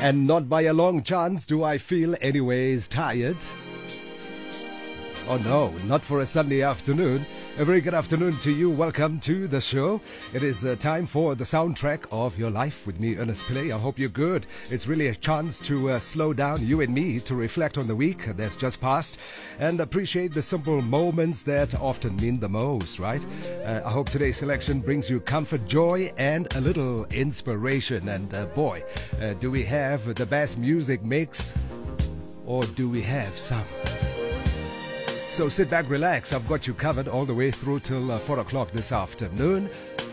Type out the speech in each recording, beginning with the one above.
And not by a long chance do I feel anyways tired. Oh no, not for a Sunday afternoon. A very good afternoon to you. Welcome to the show. It is time for the soundtrack of your life with me, Ernest Pillay. I hope you're good. It's really a chance to slow down, you and me, to reflect on the week that's just passed and appreciate the simple moments that often mean the most, right? I hope today's selection brings you comfort, joy, and a little inspiration. And boy, do we have the best music mix, or do we have some? So sit back, relax. I've got you covered all the way through till 4 o'clock this afternoon.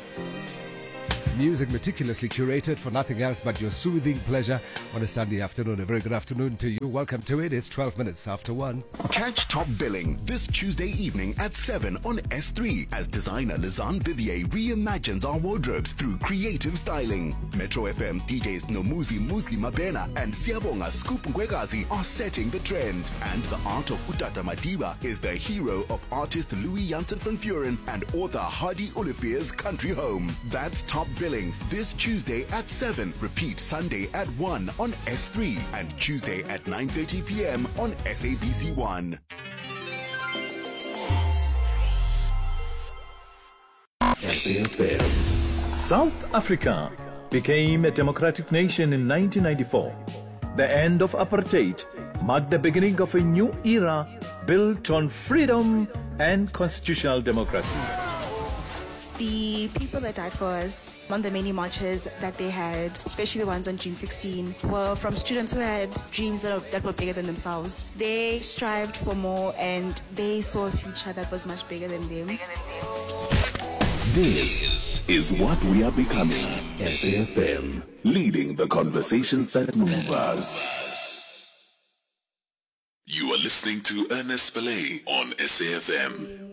Music meticulously curated for nothing else but your soothing pleasure on a Sunday afternoon. A very good afternoon to you. Welcome to it. It's 12 minutes after 1. Catch Top Billing this Tuesday evening at 7 on S3 as designer Lizanne Vivier reimagines our wardrobes through creative styling. Metro FM DJs Nomuzi Musli Mabena and Siabonga Scoop Ngwegazi are setting the trend. And the art of Utata Madiba is the hero of artist Louis Janssen van Vuren and author Hardy Olivier's country home. That's Top Billing this Tuesday at 7. Repeat Sunday at 1 on S3 and Tuesday at 9:30 p.m. on SABC 1. SAFM. South Africa became a democratic nation in 1994. The end of apartheid marked the beginning of a new era built on freedom and constitutional democracy. The people that died for us on the many marches that they had, especially the ones on June 16, were from students who had dreams that were bigger than themselves. They strived for more and they saw a future that was much bigger than them. This is what we are becoming. SAFM, leading the conversations that move us. You are listening to Ernest Pillay on SAFM.